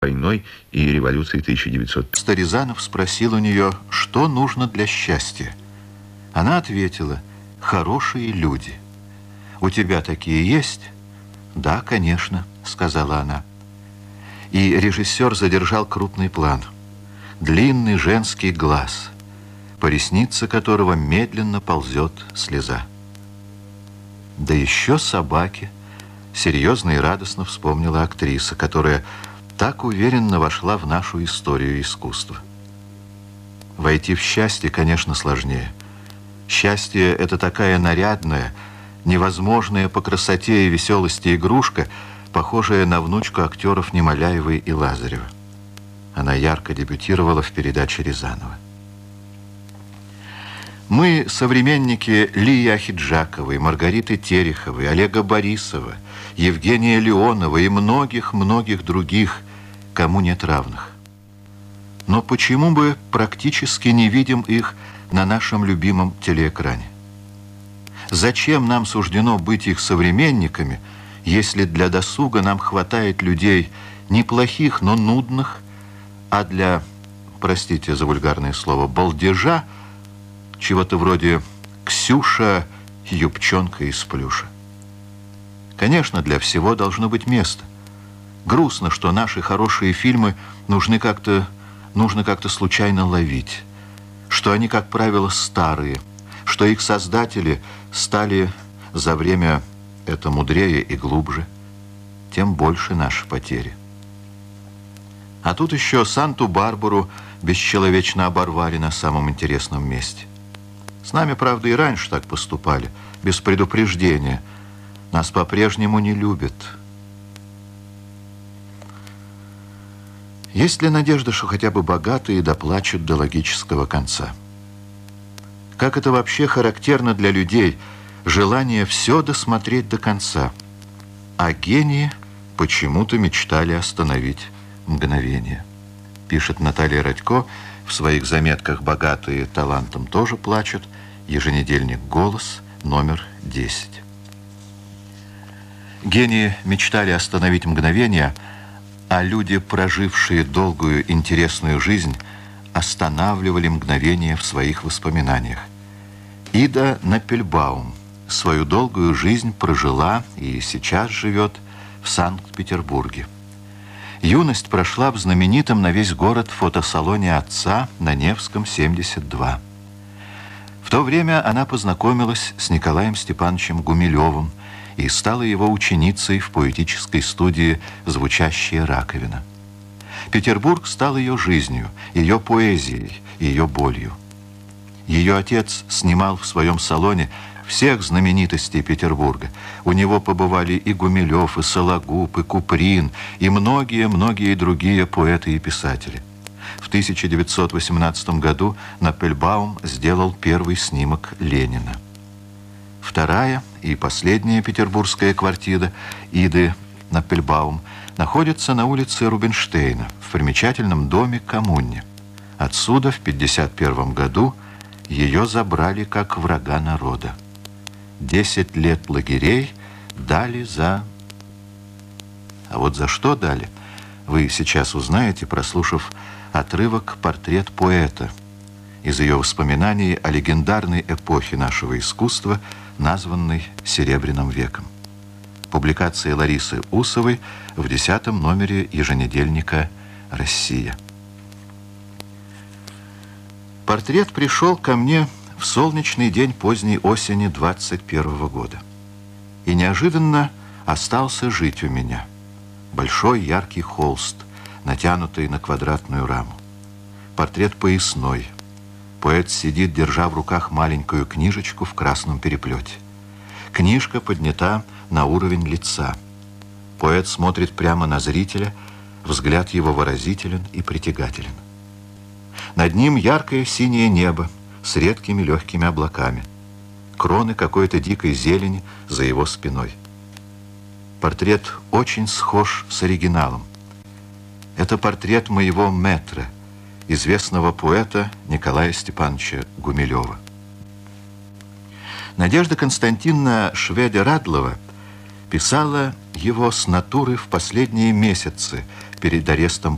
войной и революцией 1900. Рязанов спросил у нее, что нужно для счастья. Она ответила: хорошие люди. У тебя такие есть? Да, конечно, сказала она. И режиссер задержал крупный план. Длинный женский глаз, по реснице которого медленно ползет слеза. Да еще собаки, серьезно и радостно вспомнила актриса, которая так уверенно вошла в нашу историю искусства. Войти в счастье, конечно, сложнее. Счастье — это такая нарядная, невозможная по красоте и веселости игрушка, похожая на внучку актеров Немоляевой и Лазарева. Она ярко дебютировала в передаче Рязанова. Мы, современники Лии Ахеджаковой, Маргариты Тереховой, Олега Борисова, Евгения Леонова и многих-многих других, кому нет равных. Но почему бы практически не видим их на нашем любимом телеэкране? Зачем нам суждено быть их современниками, если для досуга нам хватает людей неплохих, но нудных, а для, простите за вульгарное слово, балдежа, чего-то вроде «Ксюша, юбчонка из плюша». Конечно, для всего должно быть место. Грустно, что наши хорошие фильмы нужно как-то случайно ловить, что они, как правило, старые, что их создатели стали за время это мудрее и глубже, тем больше наши потери. А тут еще Санту-Барбару бесчеловечно оборвали на самом интересном месте. С нами, правда, и раньше так поступали, без предупреждения. Нас по-прежнему не любят. Есть ли надежда, что хотя бы богатые доплачут до логического конца? Как это вообще характерно для людей, желание все досмотреть до конца, а гении почему-то мечтали остановить мгновение. Пишет Наталья Радько в своих заметках «Богатые талантом тоже плачут», еженедельник «Голос», номер 10. Гении мечтали остановить мгновение, а люди, прожившие долгую интересную жизнь, останавливали мгновение в своих воспоминаниях. Ида Напельбаум свою долгую жизнь прожила и сейчас живет в Санкт-Петербурге. Юность прошла в знаменитом на весь город фотосалоне отца на Невском, 72. В то время она познакомилась с Николаем Степановичем Гумилевым и стала его ученицей в поэтической студии «Звучащая раковина». Петербург стал ее жизнью, ее поэзией, ее болью. Ее отец снимал в своем салоне всех знаменитостей Петербурга. У него побывали и Гумилев, и Сологуб, и Куприн, и многие-многие другие поэты и писатели. В 1918 году Напельбаум сделал первый снимок Ленина. Вторая и последняя петербургская квартира Иды Напельбаум находится на улице Рубинштейна, в примечательном доме Коммуне. Отсюда в 1951 году ее забрали как врага народа. 10 лет лагерей дали за... А вот за что дали, вы сейчас узнаете, прослушав отрывок «Портрет поэта» из ее воспоминаний о легендарной эпохе нашего искусства, названной «Серебряным веком». Публикация Ларисы Усовой в 10-м номере еженедельника «Россия». Портрет пришел ко мне в солнечный день поздней осени 21 года. И неожиданно остался жить у меня. Большой яркий холст, натянутый на квадратную раму. Портрет поясной. Поэт сидит, держа в руках маленькую книжечку в красном переплете. Книжка поднята на уровень лица. Поэт смотрит прямо на зрителя, взгляд его выразителен и притягателен. Над ним яркое синее небо с редкими легкими облаками. Кроны какой-то дикой зелени за его спиной. Портрет очень схож с оригиналом. Это портрет моего мэтра, известного поэта Николая Степановича Гумилева. Надежда Константиновна Шведе-Радлова писала его с натуры в последние месяцы перед арестом